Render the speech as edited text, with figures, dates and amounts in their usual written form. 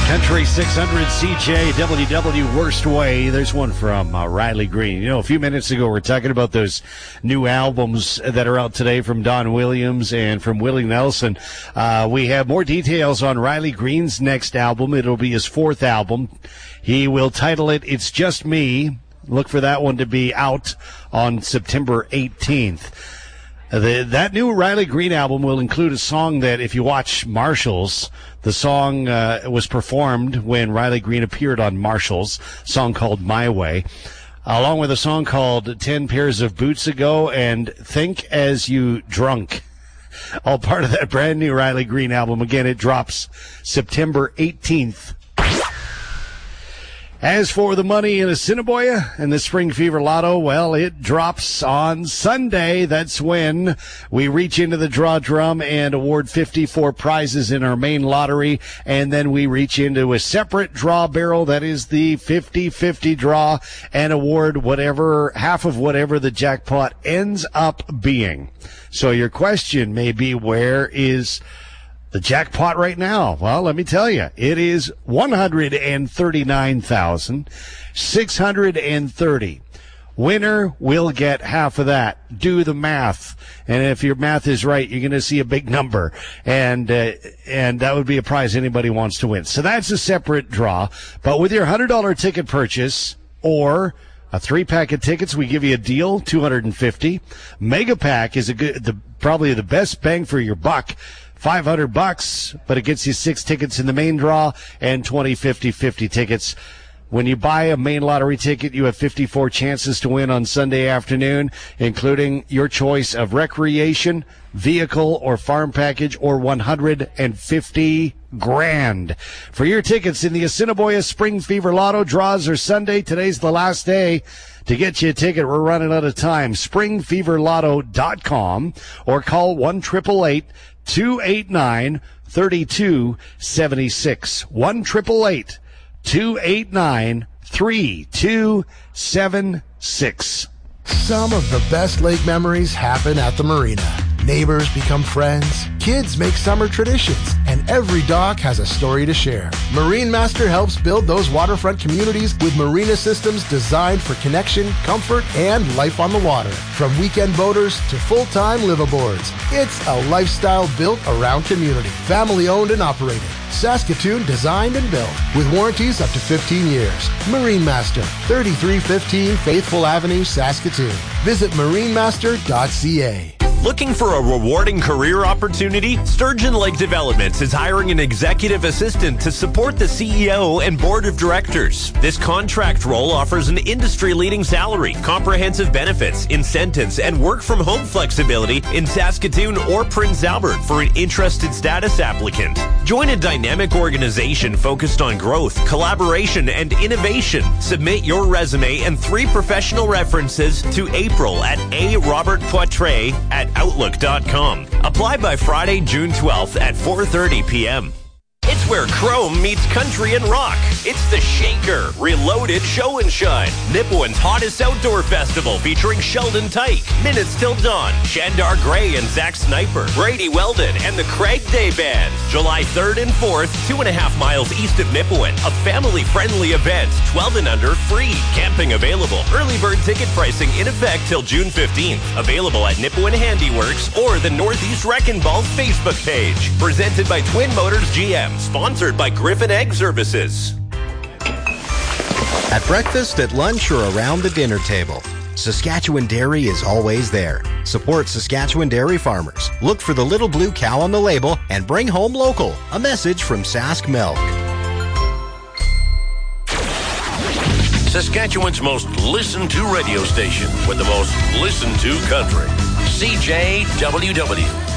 Country 600 CJWW Worst Way. There's one from Riley Green. You know, a few minutes ago, we're talking about those new albums that are out today from Don Williams and from Willie Nelson. We have more details on Riley Green's next album. It'll be his fourth album. He will title it It's Just Me. Look for that one to be out on September 18th. That new Riley Green album will include a song that, if you watch Marshalls, the song was performed when Riley Green appeared on Marshalls, a song called My Way, along with a song called 10 Pairs of Boots Ago and Think As You Drunk. All part of that brand new Riley Green album. Again, it drops September 18th. As for the money in Assiniboia and the Spring Fever Lotto, well, it drops on Sunday. That's when we reach into the draw drum and award 54 prizes in our main lottery. And then we reach into a separate draw barrel, that is the 50-50 draw, and award whatever, half of whatever the jackpot ends up being. So your question may be, where is the jackpot right now? Well, let me tell you, it is $139,630. Winner will get half of that. Do the math. And if your math is right, you're going to see a big number. And that would be a prize anybody wants to win. So that's a separate draw. But with your $100 ticket purchase or a 3-pack of tickets, we give you a deal, $250. Mega Pack is probably the best bang for your buck. $500, but it gets you 6 tickets in the main draw and 20 50-50 tickets. When you buy a main lottery ticket, you have 54 chances to win on Sunday afternoon, including your choice of recreation, vehicle, or farm package, or $150,000. For your tickets in the Assiniboia Spring Fever Lotto, draws are Sunday. Today's the last day to get you a ticket. We're running out of time. SpringFeverLotto.com or call 1-888-289-3276. 1-888-289-3276. Some of the best lake memories happen at the marina. Neighbors become friends, kids make summer traditions, and every dock has a story to share. Marine Master helps build those waterfront communities with marina systems designed for connection, comfort, and life on the water. From weekend boaters to full-time liveaboards, it's a lifestyle built around community. Family-owned and operated. Saskatoon designed and built with warranties up to 15 years. Marine Master, 3315 Faithful Avenue, Saskatoon. Visit marinemaster.ca. Looking for a rewarding career opportunity? Sturgeon Lake Developments is hiring an executive assistant to support the CEO and board of directors. This contract role offers an industry-leading salary, comprehensive benefits, incentives, and work-from-home flexibility in Saskatoon or Prince Albert for an interested status applicant. Join a dynamic organization focused on growth, collaboration, and innovation. Submit your resume and 3 professional references to April at arobertpoitret@outlook.com. Apply by Friday, June 12th at 4:30 p.m. It's where Chrome meets country and rock. It's the Shaker Reloaded Show and Shine, Nipawin's hottest outdoor festival featuring Sheldon Tyke, Minutes Till Dawn, Shandar Gray and Zach Sniper, Brady Weldon, and the Craig Day Band. July 3rd and 4th, 2.5 miles east of Nipawin. A family-friendly event, 12 and under, free. Camping available. Early bird ticket pricing in effect till June 15th. Available at Nipawin Handiworks or the Northeast Wrecking Ball Facebook page. Presented by Twin Motors GM. Sponsored by Griffin Egg Services. At breakfast, at lunch, or around the dinner table, Saskatchewan Dairy is always there. Support Saskatchewan dairy farmers. Look for the little blue cow on the label and bring home local. A message from Sask Milk. Saskatchewan's most listened to radio station with the most listened to country. CJWW.